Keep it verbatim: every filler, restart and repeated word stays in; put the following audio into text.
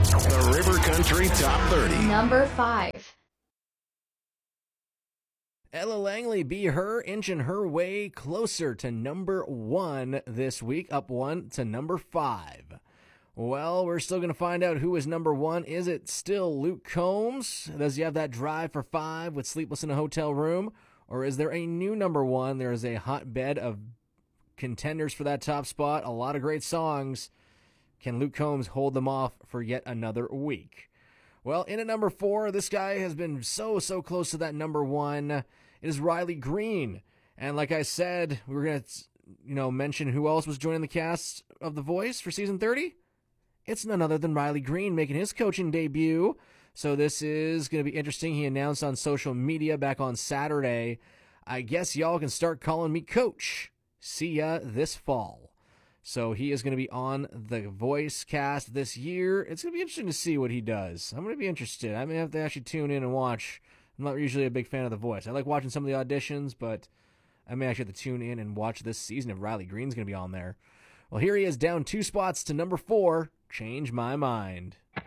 The River Country Top thirty. Number five. Ella Langley, Be Her, inching her way closer to number one this week, up one to number five. Well, we're still going to find out who is number one. Is it still Luke Combs? Does he have that drive for five with Sleepless in a Hotel Room? Or is there a new number one? There is a hotbed of contenders for that top spot. A lot of great songs. Can Luke Combs hold them off for yet another week? Well, in at number four, this guy has been so, so close to that number one. It is Riley Green. And like I said, we were going to, you know, mention who else was joining the cast of The Voice for season thirty. It's none other than Riley Green making his coaching debut. So this is going to be interesting. He announced on social media back on Saturday, I guess y'all can start calling me coach. See ya this fall. So he is going to be on the Voice cast this year. It's going to be interesting to see what he does. I'm going to be interested. I may have to actually tune in and watch. I'm not usually a big fan of The Voice. I like watching some of the auditions, but I may actually have to tune in and watch this season if Riley Green's going to be on there. Well, here he is down two spots to number four, Change My Mind.